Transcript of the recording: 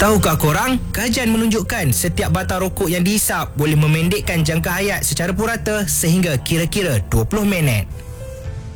Tahukah korang, kajian menunjukkan setiap batang rokok yang dihisap boleh memendekkan jangka hayat secara purata sehingga kira-kira 20 minit.